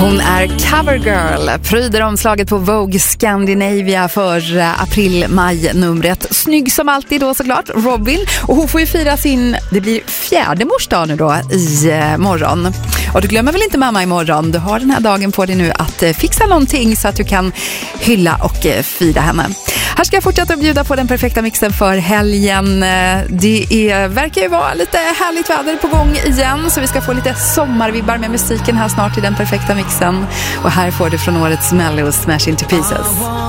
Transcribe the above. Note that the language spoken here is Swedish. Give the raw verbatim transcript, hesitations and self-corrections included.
Hon är covergirl, pryder omslaget på Vogue Scandinavia för april-maj-numret. Snygg som alltid då såklart, Robin. Och hon får ju fira sin, det blir fjärde morsdag nu då i morgon. Och du glömmer väl inte mamma imorgon, du har den här dagen på dig nu att fixa någonting så att du kan hylla och fira henne. Här ska jag fortsätta att bjuda på den perfekta mixen för helgen. Det är, verkar ju vara lite härligt väder på gång igen, så vi ska få lite sommarvibbar med musiken här snart i den perfekta mixen. Och här får du från årets Mello Smash Into Pieces.